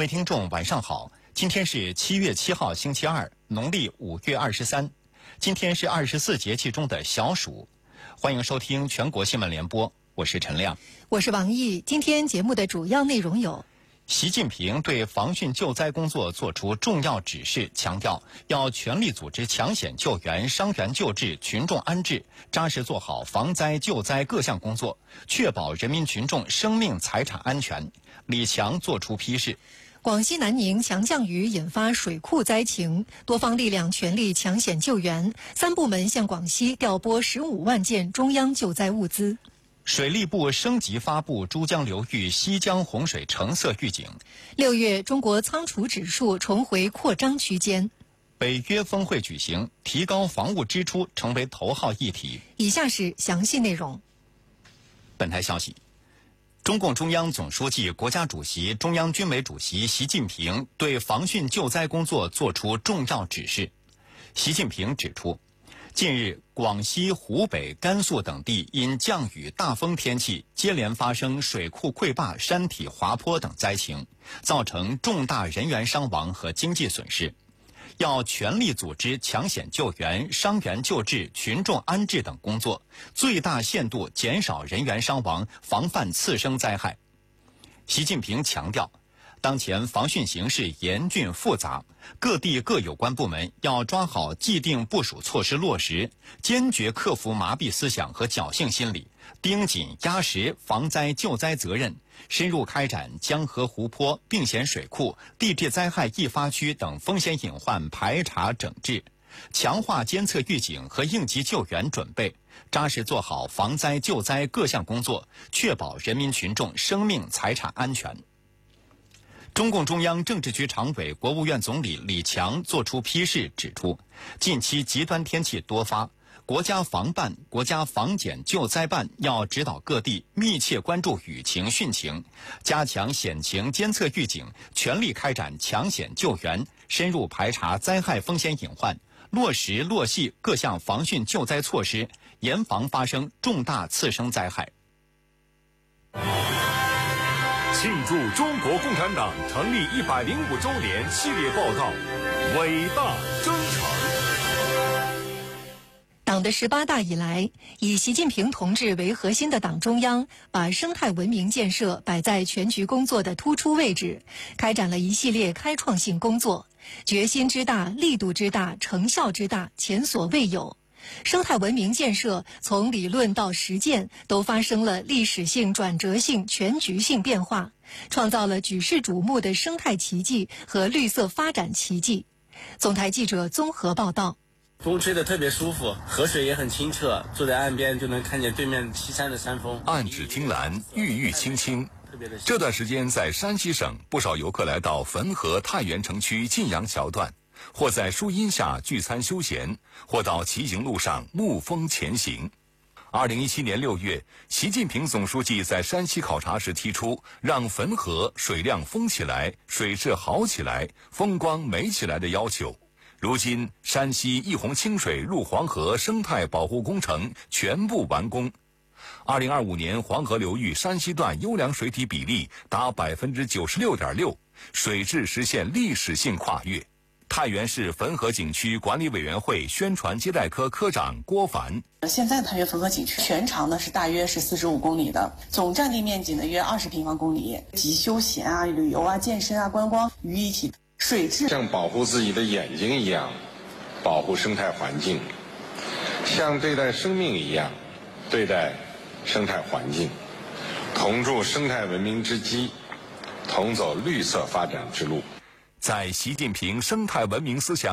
听众晚上好，今天是7月7号星期二，农历5月23，今天是24节气中的小暑。欢迎收听全国新闻联播，我是陈亮， 我是王毅。今天节目的主要内容有： 习近平对防汛救灾工作作出重要指示，强调要全力组织抢险救援、伤员救治、群众安置，扎实做好防灾救灾各项工作，确保人民群众生命财产安全。李强作出批示。 广西南宁强降雨引发水库灾情，多方力量全力抢险救援，3部门向广西调拨15万件中央救灾物资。 水利部升级发布珠江流域西江洪水橙色预警。 6月中国仓储指数重回扩张区间。 北约峰会举行，提高防务支出成为头号议题。 以下是详细内容。 本台消息，中共中央总书记、国家主席、中央军委主席习近平对防汛救灾工作作出重要指示。习近平指出，近日，广西、湖北、甘肃等地因降雨、大风天气接连发生水库溃坝、山体滑坡等灾情，造成重大人员伤亡和经济损失。要全力组织抢险救援、伤员救治、群众安置等工作，最大限度减少人员伤亡，防范次生灾害。习近平强调，当前防汛形势严峻复杂，各地各有关部门要抓好既定部署措施落实，坚决克服麻痹思想和侥幸心理，盯紧压实防灾救灾责任，深入开展江河湖泊、病险水库、地质灾害易发区等风险隐患排查整治，强化监测预警和应急救援准备，扎实做好防灾救灾各项工作，确保人民群众生命财产安全。中共中央政治局常委、国务院总理李强作出批示，指出，近期极端天气多发，国家防办、国家防检救灾办要指导各地密切关注雨情汛情，加强险情监测预警，全力开展抢险救援，深入排查灾害风险隐患，落实落细各项防汛救灾措施，严防发生重大次生灾害。 庆祝中国共产党成立105周年系列报告，伟大征程。 党的18大以来，以习近平同志为核心的党中央把生态文明建设摆在全局工作的突出位置，开展了一系列开创性工作，决心之大、力度之大、成效之大，前所未有。生态文明建设从理论到实践都发生了历史性、转折性、全局性变化，创造了举世瞩目的生态奇迹和绿色发展奇迹。总台记者综合报道。 风吹得特别舒服，河水也很清澈，坐在岸边就能看见对面西山的山峰， 岸芷汀兰，郁郁青青。这段时间在山西省，不少游客来到汾河太原城区晋阳桥段，或在树荫下聚餐休闲，或到骑行路上沐风前行。2017年6月，习近平总书记在山西考察时提出，让汾河水量丰起来、水质好起来、风光美起来的要求。如今，山西一洪清水入黄河生态保护工程全部完工。2025年，黄河流域山西段优良水体比例达 96.6%， 水质实现历史性跨越。太原市汾河景区管理委员会宣传接待科科长郭凡： 现在太原汾河景区全长呢是大约是45公里的，总占地面积呢约20平方公里，集休闲啊、旅游啊、健身啊、观光于一体。水质像保护自己的眼睛一样保护生态环境，像对待生命一样对待生态环境，同筑生态文明之基，同走绿色发展之路。 在习近平生态文明思想